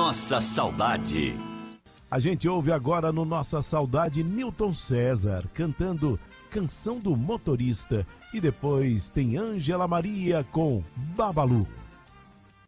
Nossa Saudade. A gente ouve agora no Nossa Saudade Nilton César cantando Canção do Motorista. E depois tem Ângela Maria com Babalu.